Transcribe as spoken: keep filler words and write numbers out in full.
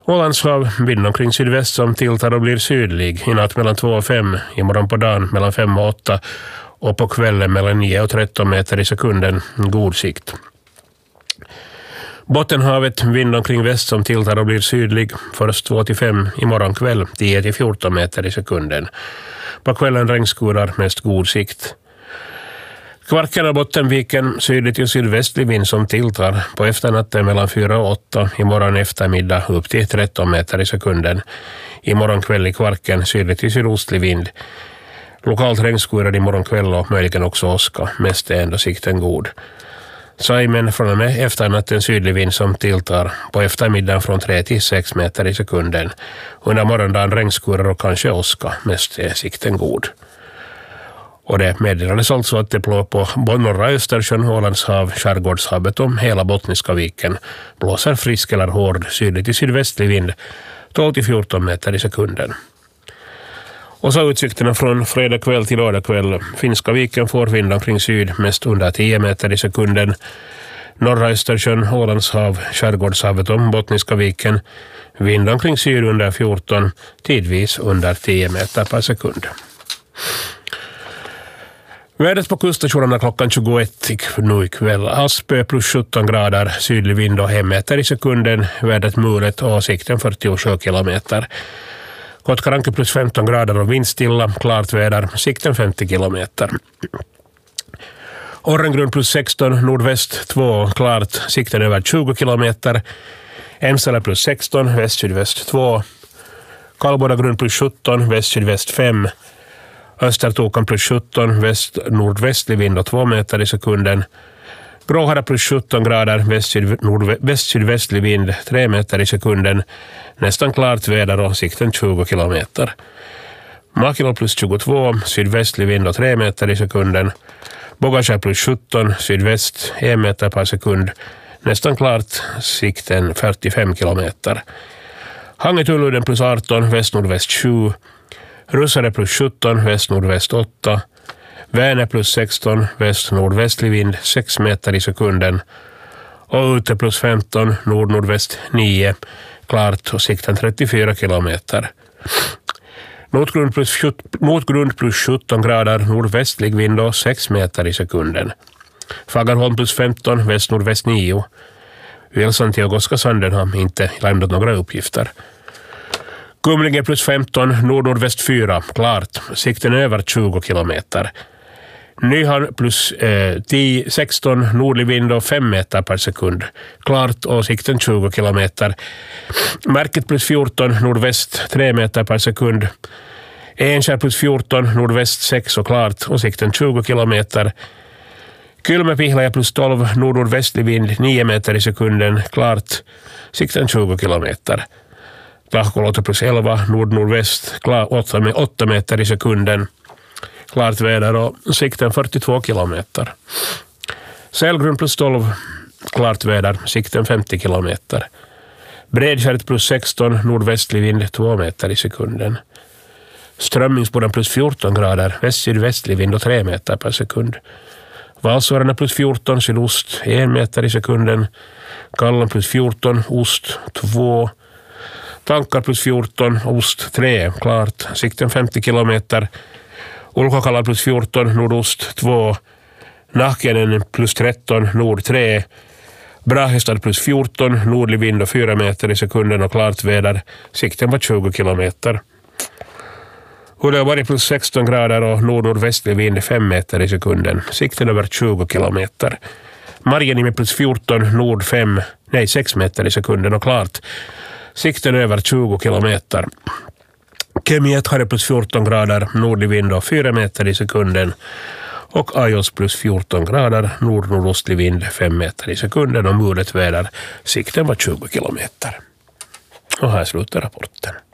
Ålandshav, vind omkring sydväst som tilltar och blir sydlig. I natt mellan två och fem, imorgon på dagen mellan fem och åtta och på kvällen mellan nio och tretton meter i sekunden. God sikt. Bottenhavet, vind omkring väst som tilltar och blir sydlig. Först två till fem, imorgon kväll tio till fjorton meter i sekunden. På kvällen regnskurar, mest god sikt. Kvarken och Bottenviken, sydlig till sydvästlig vind som tilltar. På efternatten mellan fyra och åtta, imorgon eftermiddag upp till tretton meter i sekunden. Imorgon kväll i Kvarken, sydlig till sydostlig vind. Lokalt regnskurar imorgon kväll och möjligen också åska, mest är ändå sikten god. Saimen från och med efternatten sydlig vind som tilltar. På eftermiddagen från tre till sex meter i sekunden. Under morgondagen regnskurar och kanske åska, mest är sikten god. Och det meddelades alltså att det blåser på norra Östersjön, Ålandshav, Skärgårdshavet och hela Bottniska viken. Blåser frisk eller hård sydlig till sydvästlig vind, tolv till fjorton meter i sekunden. Och så utsikterna från fredag kväll till lördag kväll. Finska viken får vind omkring syd, mest under tio meter i sekunden. Norra Östersjön, Ålandshav, Skärgårdshavet och Bottniska viken. Vind omkring syd under fjorton, tidvis under tio meter per sekund. Vädret på kuststationerna klockan tjugoett nu ikväll. Aspö plus sjutton grader, sydlig vind och en meter i sekunden. Vädret mulet och sikten fyrtiosju kilometer. Kotkaranke plus femton grader och vindstilla, klart väder, sikten femtio kilometer. Orrengrund plus sexton, nordväst två, klart, sikten över tjugo kilometer. Emsala plus sexton, väst-sydväst två. Kallbodagrund plus sjutton, väst-sydväst fem. Östertokan plus sjutton, väst-nordvästlig vind och två meter i sekunden. Gråhara plus sjutton grader, väst-sydvästlig vind, tre meter i sekunden. Nästan klart väder och sikten tjugo kilometer. Makilo plus tjugotvå, sydvästlig vind och tre meter i sekunden. Bogaskär plus sjutton, sydväst, en meter per sekund. Nästan klart, sikten fyrtiofem kilometer. Hangetuluden plus arton, väst-nordväst sju. Russare plus sjutton, väst-nordväst åtta. Vänä plus sexton, väst-nordvästlig vind, sex meter i sekunden. Och ute plus femton, nord-nordväst nio, klart och sikten trettiofyra kilometer. Nordgrund plus, nordgrund plus sjutton grader, nordvästlig vind och sex meter i sekunden. Fagerholm plus femton, väst-nordväst nio. Wilson till Goskasanden har inte lämnat några uppgifter. Kumlinge plus femton, nord-nordväst fyra, klart, sikten över tjugo kilometer. Nyhan plus eh, tio, sexton, nordlig vind och fem meter per sekund. Klart och sikten tjugo kilometer. Märket plus fjorton, nordväst tre meter per sekund. Enskär plus fjorton, nordväst sex och klart och sikten tjugo kilometer. Kylmäpihlaja plus tolv, nord-nordvästlig vind nio meter i sekunden. Klart, sikten tjugo kilometer. Tahkolåta plus elva, nord-nordväst, åtta meter i sekunden. Klart väder och sikten fyrtiotvå kilometer. Sälgrund plus tolv, klart väder, sikten femtio kilometer. Bredskärret plus sexton, nordvästlig vind två meter i sekunden. Strömmingsboden plus fjorton grader, väst-sydvästlig vind och tre meter per sekund. Valsårarna plus fjorton, sydost, en meter i sekunden. Kallan plus fjorton, ost två. Tankar plus fjorton, ost tre, klart, sikten femtio kilometer. Ulkokalla plus fjorton, nordost två. Nahkenen plus tretton, nord tre. Brahestad plus fjorton, nordlig vind och fyra meter i sekunden och klart väder. Sikten var tjugo kilometer. Uleåborg plus sexton grader och nord-nordvästlig vind fem meter i sekunden. Sikten över tjugo kilometer. Marjenimi plus fjorton, nord fem, nej sex meter i sekunden och klart. Sikten över tjugo kilometer. Kemiet hade plus fjorton grader, nordlig vind och fyra meter i sekunden. Och Ajos plus fjorton grader, nord-nordostlig vind fem meter i sekunden och mulet väder. Sikten var tjugo kilometer. Och här slutar rapporten.